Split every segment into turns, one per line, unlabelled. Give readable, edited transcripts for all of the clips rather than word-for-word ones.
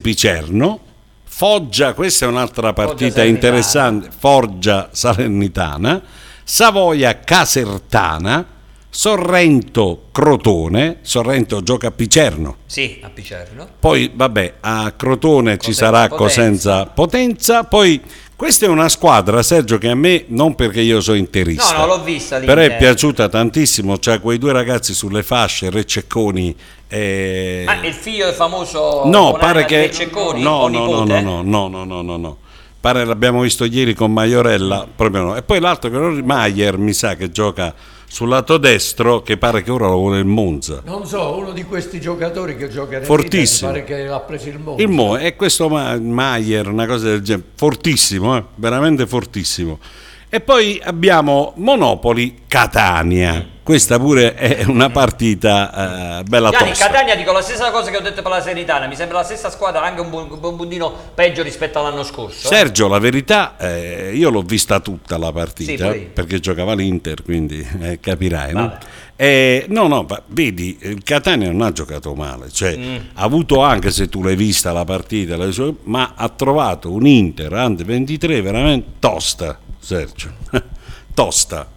Picerno, Foggia, questa è un'altra partita
Foggia
interessante, Foggia Salernitana, Savoia Casertana, Sorrento Crotone, Sorrento gioca a Picerno.
Sì, a Picerno.
Poi vabbè, a Crotone ci sarà Cosenza Potenza. Poi questa è una squadra, Sergio, che a me, non perché io sono interista,
No, l'ho vista
però è piaciuta tantissimo. C'ha quei due ragazzi sulle fasce, Reccecconi
Ma il figlio del famoso
no, pare che
Reccecconi,
no. Pare l'abbiamo visto ieri con Maiorella, proprio no. E poi l'altro che non Maier, mi sa che gioca sul lato destro, che pare che ora lo vuole il Monza.
Non so, uno di questi giocatori che gioca nel
fortissimo.
Inter, pare che l'ha preso il Monza.
E questo Maier, una cosa del genere, fortissimo, veramente fortissimo. E poi abbiamo Monopoli Catania. Questa pure è una partita bella
Gianni,
tosta.
Catania, dico la stessa cosa che ho detto per la Serenitana, mi sembra la stessa squadra, anche un puntino peggio rispetto all'anno scorso.
Sergio, la verità, io l'ho vista tutta la partita,
sì,
perché giocava l'Inter, quindi capirai, no? No, vedi, il Catania non ha giocato male, cioè ha avuto, anche se tu l'hai vista la partita, ma ha trovato un Inter Under 23 veramente tosta, Sergio, tosta.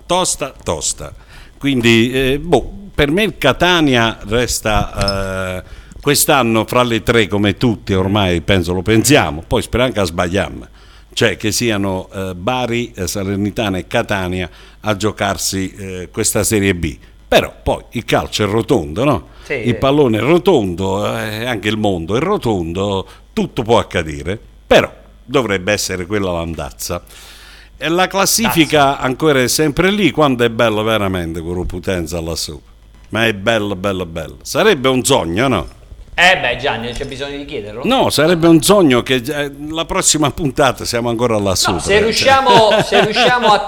Quindi, per me il Catania resta quest'anno fra le tre, come tutti ormai penso lo pensiamo, poi speriamo che sbagliamo, cioè che siano Bari, Salernitana e Catania a giocarsi questa Serie B. Però poi il calcio è rotondo, no?
Sì,
il pallone è rotondo, anche il mondo è rotondo, tutto può accadere, però dovrebbe essere quella l'andazza. E la classifica ancora è sempre lì, quando è bello veramente con Potenza là sopra. Ma è bello. Sarebbe un sogno, no?
Gianni, c'è bisogno di chiederlo?
No, sarebbe un sogno che la prossima puntata siamo ancora là sopra.
Se riusciamo a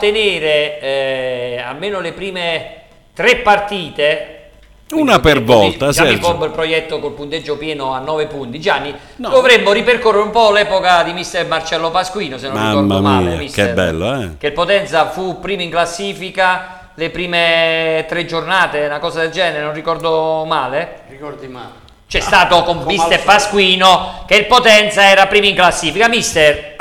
tenere almeno le prime 3 partite,
una per volta,
Gianni
Sergio.
il progetto col punteggio pieno a 9 punti. Gianni, dovremmo ripercorrere un po' l'epoca di mister Marcello Pasquino, se non ricordo male. Mister,
che bello,
che il Potenza fu primo in classifica le prime 3 giornate, una cosa del genere, non ricordo male.
Ricordi male.
C'è stato con mister Pasquino che il Potenza era primo in classifica. Mister,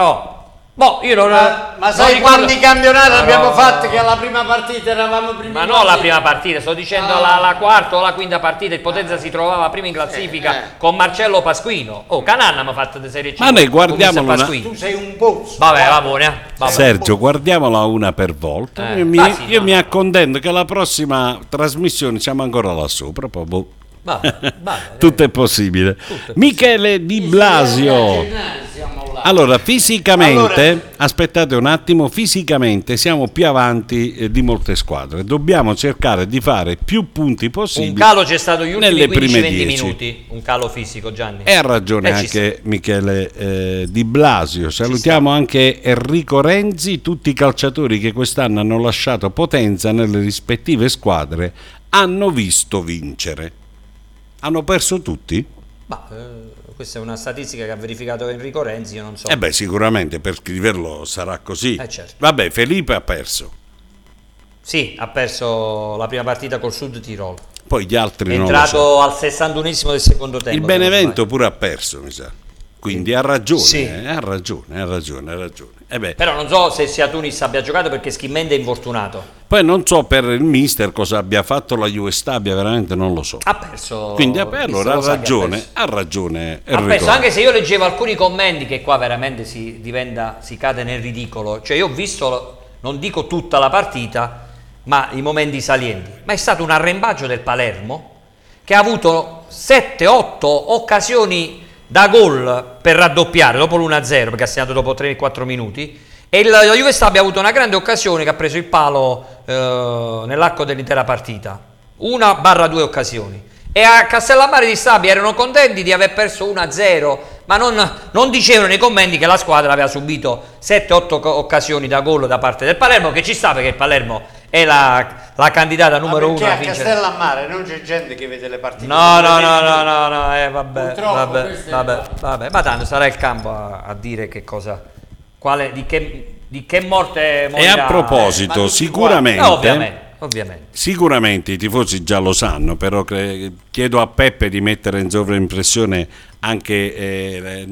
io non
ma sai quanti campionati abbiamo fatto che alla prima partita eravamo primi?
Ma no, la prima partita, sto dicendo la quarta o la quinta partita, il Potenza si trovava prima in classifica con Marcello Pasquino. Cananna mi ha fatto di Serie C.
Ma noi guardiamola.
Tu sei un pozzo.
Vabbè, va buona.
Sergio, guardiamola una per volta. Io mi accontento che la prossima trasmissione siamo ancora là sopra, proprio. Tutto è possibile. Michele Di Blasio. Allora, fisicamente, aspettate un attimo, fisicamente siamo più avanti di molte squadre. Dobbiamo cercare di fare più punti possibili.
Un calo c'è stato gli ultimi
nelle prime
15-20 minuti, un calo fisico, Gianni.
E ha ragione anche Michele Di Blasio. Salutiamo anche Enrico Renzi, tutti i calciatori che quest'anno hanno lasciato Potenza nelle rispettive squadre hanno visto vincere. Hanno perso tutti?
Questa è una statistica che ha verificato Enrico Renzi, io non so.
Sicuramente per scriverlo sarà così.
Certo.
Vabbè, Felipe ha perso.
Sì, ha perso la prima partita col Sud Tirolo.
Poi gli altri
è
non
entrato
lo so.
al 61esimo del secondo tempo.
Il Benevento pure ha perso, mi sa. Quindi ha ragione,
sì.
Ha ragione.
Però non so se sia Tunis abbia giocato perché Schimende è infortunato.
Poi non so per il mister cosa abbia fatto la Juve Stabia, veramente non lo so.
Ha perso.
Quindi allora ha ragione
Ha perso, anche se io leggevo alcuni commenti che qua veramente si cade nel ridicolo. Cioè io ho visto, non dico tutta la partita, ma i momenti salienti. Ma è stato un arrembaggio del Palermo che ha avuto 7-8 occasioni da gol per raddoppiare dopo l'1-0, perché ha segnato dopo 3-4 minuti, e la Juve Stabia ha avuto una grande occasione che ha preso il palo nell'arco dell'intera partita, 1/2 occasioni, e a Castellammare di Stabia erano contenti di aver perso 1-0, ma non dicevano nei commenti che la squadra aveva subito 7-8 occasioni da gol da parte del Palermo, che ci sta perché il Palermo è la candidata numero 1 a vincere.
Perché a Castellammare non c'è gente che vede le partite.
No, vabbè, ma tanto sarà il campo a dire che cosa, di che morte morirà.
E a proposito, sicuramente,
ovviamente.
Sicuramente i tifosi già lo sanno, però chiedo a Peppe di mettere in sovraimpressione anche